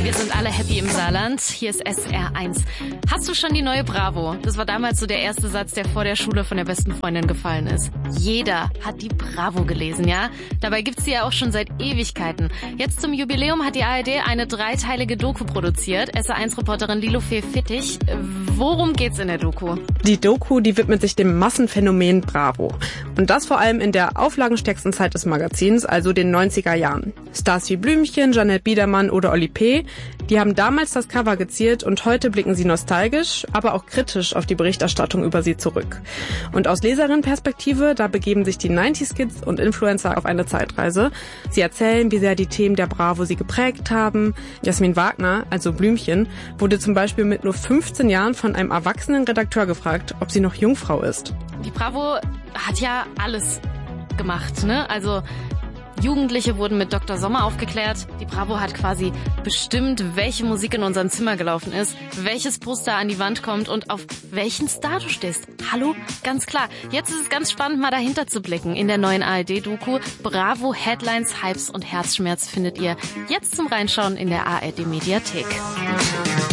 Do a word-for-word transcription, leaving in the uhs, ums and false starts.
Wir sind alle happy im Saarland. Hier ist S R eins. Hast du schon die neue Bravo? Das war damals so der erste Satz, der vor der Schule von der besten Freundin gefallen ist. Jeder hat die Bravo gelesen, ja? Dabei gibt's die ja auch schon seit Ewigkeiten. Jetzt zum Jubiläum hat die A R D eine dreiteilige Doku produziert. S R eins-Reporterin Lilofee Fittig. Worum geht's in der Doku? Die Doku, die widmet sich dem Massenphänomen Bravo. Und das vor allem in der auflagenstärksten Zeit des Magazins, also den neunziger Jahren. Stars wie Blümchen, Jeanette Biedermann oder Oli P., die haben damals das Cover geziert und heute blicken sie nostalgisch, aber auch kritisch auf die Berichterstattung über sie zurück. Und aus Leserinnenperspektive, da begeben sich die neunziger-Kids und Influencer auf eine Zeitreise. Sie erzählen, wie sehr die Themen der Bravo sie geprägt haben. Jasmin Wagner, also Blümchen, wurde zum Beispiel mit nur fünfzehn Jahren von einem erwachsenen Redakteur gefragt, ob sie noch Jungfrau ist. Die Bravo hat ja alles gemacht, ne? Also Jugendliche wurden mit Doktor Sommer aufgeklärt. Die Bravo hat quasi bestimmt, welche Musik in unserem Zimmer gelaufen ist, welches Poster an die Wand kommt und auf welchen Star du stehst. Hallo? Ganz klar. Jetzt ist es ganz spannend, mal dahinter zu blicken. In der neuen A R D-Doku Bravo, Headlines, Hypes und Herzschmerz findet ihr jetzt zum Reinschauen in der A R D-Mediathek.